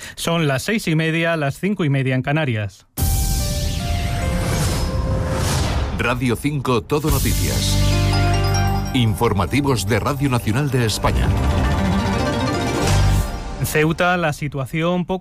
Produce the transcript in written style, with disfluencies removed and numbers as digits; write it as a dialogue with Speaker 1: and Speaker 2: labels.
Speaker 1: Son las 6:30, las 5:30 en Canarias.
Speaker 2: Radio 5 Todo Noticias. Informativos de Radio Nacional de España.
Speaker 1: En Ceuta, la situación poco